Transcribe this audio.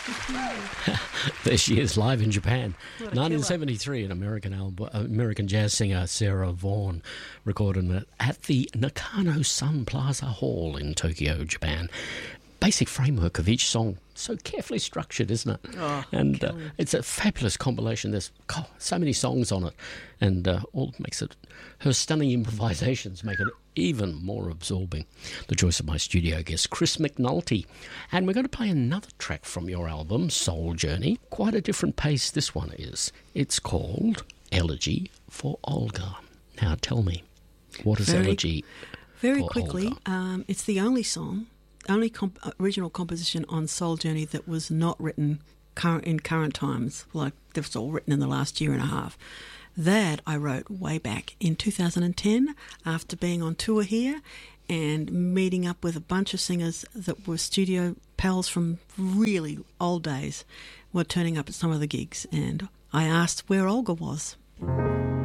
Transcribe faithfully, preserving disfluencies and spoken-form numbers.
There she is, live in Japan. What a nineteen seventy-three, an American album, American jazz singer Sarah Vaughan recorded it at the Nakano Sun Plaza Hall in Tokyo, Japan. Basic framework of each song, so carefully structured, isn't it? Oh, and uh, it's a fabulous compilation. There's oh, so many songs on it, and uh, all makes it. Her stunning improvisations make it even more absorbing. The choice of my studio guest, Chris McNulty, and we're going to play another track from your album, Soul Journey. Quite a different pace this one is. It's called Elegy for Olga. Now, tell me, what is very, Elegy? Very for quickly, Olga? Um, it's the only song. Only comp- original composition on Soul Journey that was not written current in current times, like it was all written in the last year and a half. That I wrote way back in two thousand ten after being on tour here and meeting up with a bunch of singers that were studio pals from really old days were turning up at some of the gigs, and I asked where Olga was.